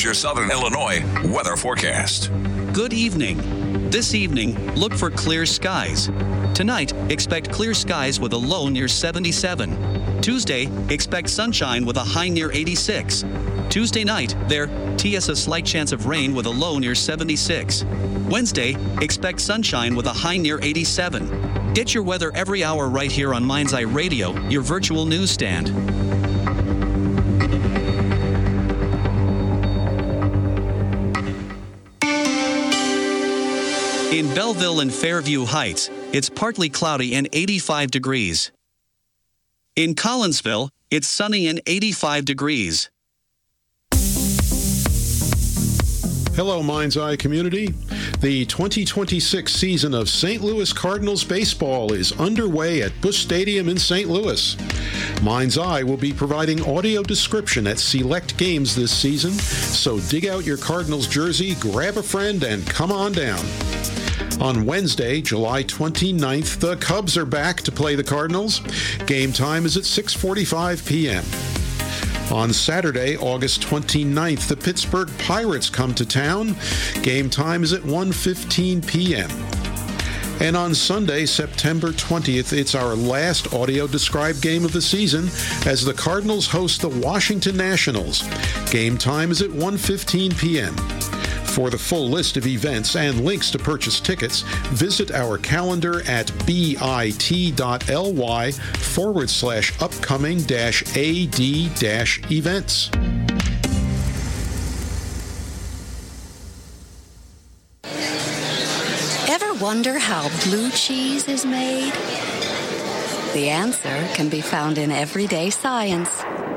Here's your Southern Illinois weather forecast. Good evening. This evening, look for clear skies. Tonight, expect clear skies with a low near 77. Tuesday, expect sunshine with a high near 86. Tuesday night, there, TS a slight chance of rain with a low near 76. Wednesday, expect sunshine with a high near 87. Get your weather every hour right here on Mind's Eye Radio, your virtual newsstand. In Belleville and Fairview Heights, it's partly cloudy and 85 degrees. In Collinsville, it's sunny and 85 degrees. Hello, Mind's Eye community. The 2026 season of St. Louis Cardinals baseball is underway at Busch Stadium in St. Louis. Mind's Eye will be providing audio description at select games this season, so dig out your Cardinals jersey, grab a friend, and come on down. On Wednesday, July 29th, the Cubs are back to play the Cardinals. Game time is at 6:45 p.m. On Saturday, August 29th, the Pittsburgh Pirates come to town. Game time is at 1:15 p.m. And on Sunday, September 20th, it's our last audio-described game of the season as the Cardinals host the Washington Nationals. Game time is at 1:15 p.m. For the full list of events and links to purchase tickets, visit our calendar at bit.ly/upcoming-ad-events. Ever wonder how blue cheese is made? The answer can be found in everyday science.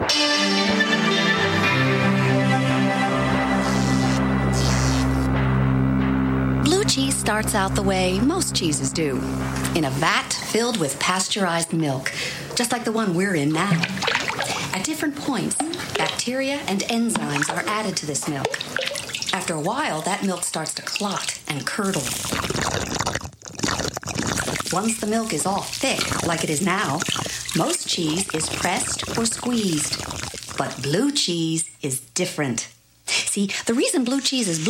Blue cheese starts out the way most cheeses do, in a vat filled with pasteurized milk, just like the one we're in now. At different points, bacteria and enzymes are added to this milk. After a while, that milk starts to clot and curdle. Once the milk is all thick, like it is now, most cheese is pressed or squeezed. But blue cheese is different. See, the reason blue cheese is blue